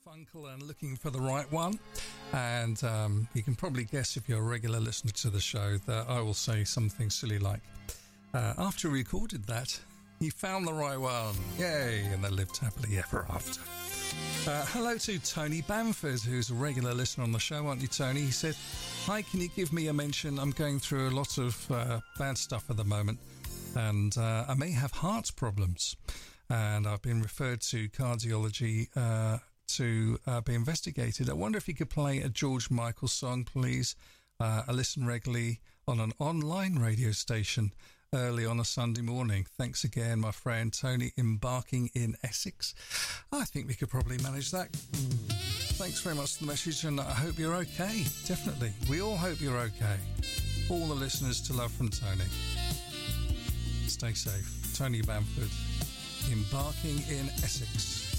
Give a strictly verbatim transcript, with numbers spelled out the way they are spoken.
Garfunkel and Looking for the Right One. And um, you can probably guess, if you're a regular listener to the show, that I will say something silly like, uh, after he recorded that, he found the right one. Yay! And they lived happily ever after. Uh, hello to Tony Bamford, who's a regular listener on the show, aren't you, Tony? He said, hi, can you give me a mention? I'm going through a lot of uh, bad stuff at the moment, and uh, I may have heart problems. And I've been referred to cardiology uh, to uh, be investigated. I wonder if you could play a George Michael song, please. Uh, I listen regularly on an online radio station early on a Sunday morning. Thanks again, my friend Tony, embarking in Essex. I think we could probably manage that. Thanks very much for the message, and I hope you're okay. Definitely. We all hope you're okay. All the listeners to love from Tony. Stay safe. Tony Bamford, embarking in Essex.